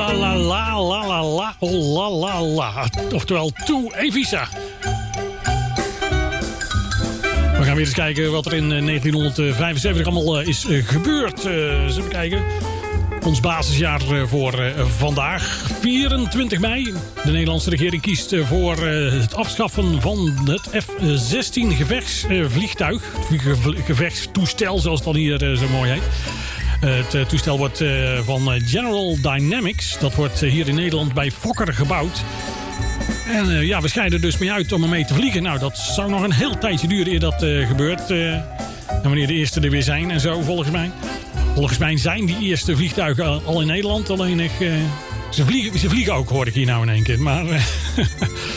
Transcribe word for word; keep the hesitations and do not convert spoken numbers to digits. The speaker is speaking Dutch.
la la la la la la la la la. Oftewel To Evisa. We gaan weer eens kijken wat er in negentienhonderdvijfenzeventig allemaal is gebeurd. Uh, eens even kijken. Ons basisjaar voor uh, vandaag. vierentwintig mei. De Nederlandse regering kiest voor uh, het afschaffen van het F zestien gevechtsvliegtuig. Uh, gevechtstoestel, zoals het dan hier uh, zo mooi heet. Uh, het uh, toestel wordt uh, van General Dynamics. Dat wordt uh, hier in Nederland bij Fokker gebouwd. En uh, ja, we scheiden dus mee uit om ermee te vliegen. Nou, dat zou nog een heel tijdje duren eer dat uh, gebeurt. Uh, en wanneer de eerste er weer zijn en zo, volgens mij. Volgens mij zijn die eerste vliegtuigen al in Nederland. Alleen nog, uh, ze, vliegen, ze vliegen ook, hoor ik hier nou in één keer. Maar... Uh,